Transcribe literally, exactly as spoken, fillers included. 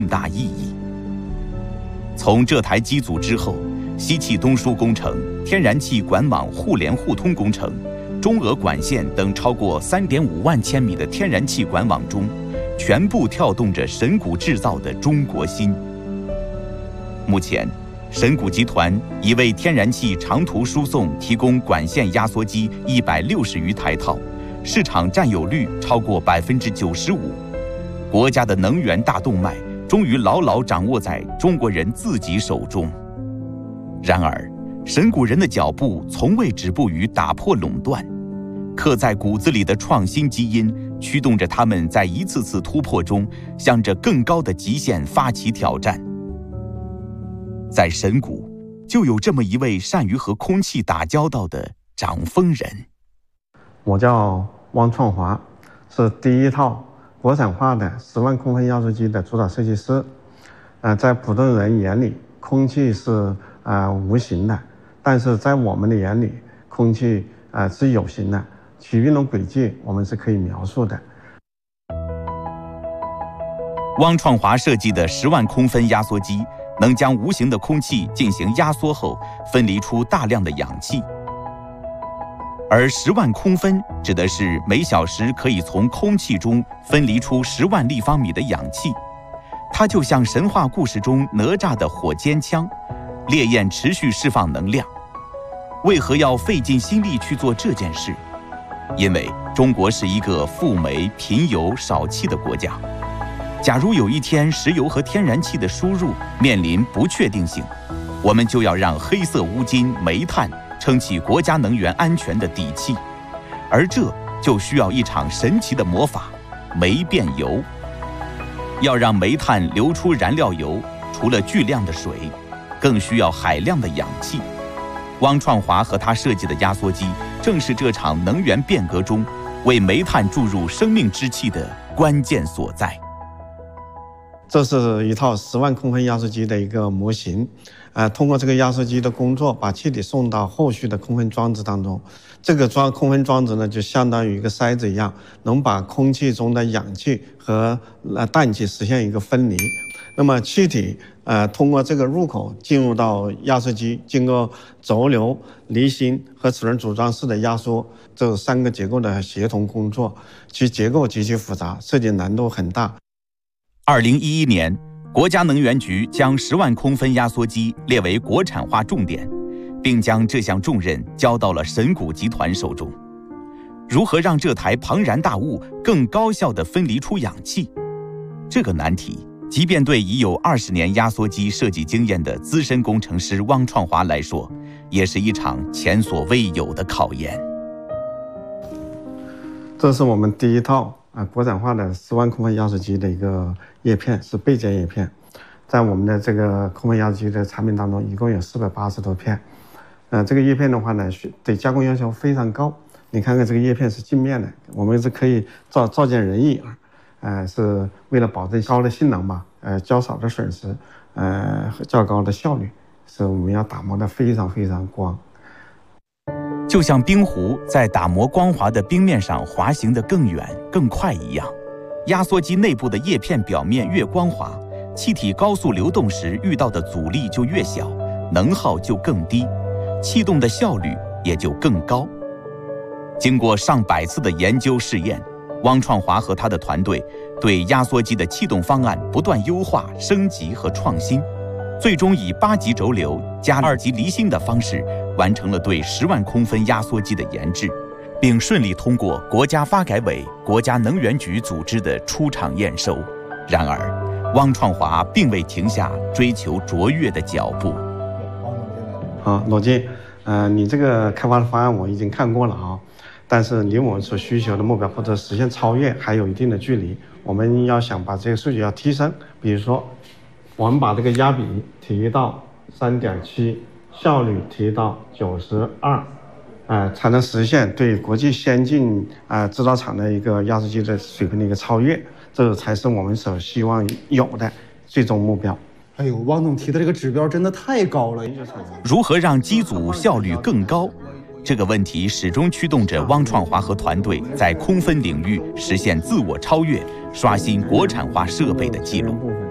重大意义。从这台机组之后，西气东输工程、天然气管网互联互通工程、中俄管线等超过 三点五万千米的天然气管网中，全部跳动着神谷制造的中国心。目前，神谷集团已为天然气长途输送提供管线压缩机一百六十余台套，市场占有率超过百分之九十五。国家的能源大动脉终于牢牢掌握在中国人自己手中。然而，神谷人的脚步从未止步于打破垄断，刻在骨子里的创新基因驱动着他们在一次次突破中，向着更高的极限发起挑战。在神谷，就有这么一位善于和空气打交道的掌风人。 我叫汪创华，是第一套国产化的十万空分压缩机的主导设计师。呃，在普通人眼里，空气是呃无形的，但是在我们的眼里，空气呃是有形的，其运动轨迹我们是可以描述的。 汪创华设计的十万空分压缩机，能将无形的空气进行压缩后，分离出大量的氧气。而十万空分指的是每小时可以从空气中分离出十万立方米的氧气。它就像神话故事中哪吒的火尖枪，烈焰持续释放能量。为何要费尽心力去做这件事？因为中国是一个富煤、贫油、少气的国家。假如有一天石油和天然气的输入面临不确定性，我们就要让黑色乌金、煤炭撑起国家能源安全的底气，而这就需要一场神奇的魔法——煤变油。要让煤炭流出燃料油，除了巨量的水，更需要海量的氧气。汪创华和他设计的压缩机，正是这场能源变革中为煤炭注入生命之气的关键所在。 这是一套十万空分压缩机的一个模型，呃，通过这个压缩机的工作，把气体送到后续的空分装置当中。这个装空分装置呢，就相当于一个筛子一样，能把空气中的氧气和呃氮气实现一个分离。那么气体呃通过这个入口进入到压缩机，经过轴流、离心和齿轮组装式的压缩，这三个结构的协同工作，其结构极其复杂，设计难度很大。 二零一一年，国家能源局将十万空分压缩机列为国产化重点，并将这项重任交到了神谷集团手中。如何让这台庞然大物更高效地分离出氧气？这个难题，即便对已有二十年压缩机设计经验的资深工程师汪创华来说，也是一场前所未有的考验。 这是我们第一套啊，国产化的十万空分压缩机的一个叶片，是备件叶片。在我们的这个空分压缩机的产品当中，一共有四百八十多片。呃，这个叶片的话呢，对加工要求非常高。你看看这个叶片是镜面的，我们是可以照照见人影啊。呃，是为了保证高的性能吧，呃，较少的损失，呃，较高的效率，是我们要打磨的非常非常光。 就像冰壶在打磨光滑的冰面上滑行得更远更快一样，压缩机内部的叶片表面越光滑，气体高速流动时遇到的阻力就越小，能耗就更低，气动的效率也就更高。经过上百次的研究试验，汪创华和他的团队对压缩机的气动方案不断优化、升级和创新，最终以八级轴流加二级离心的方式完成了对十万空分压缩机的研制，并顺利通过国家发改委、国家能源局组织的出厂验收。然而，汪创华并未停下追求卓越的脚步。 好，罗金，呃，你这个开发的方案我已经看过了啊，但是离我们所需求的目标或者实现超越还有一定的距离。我们要想把这个数据要提升，比如说，我们把这个压比提到 三点七， 效率提到九十二，呃，才能实现对国际先进啊、呃、制造厂的一个压缩机的水平的一个超越，这才是我们所希望有的最终目标。 哎呦，汪总提的这个指标真的太高了。 如何让机组效率更高？这个问题始终驱动着汪创华和团队在空分领域实现自我超越，刷新国产化设备的记录。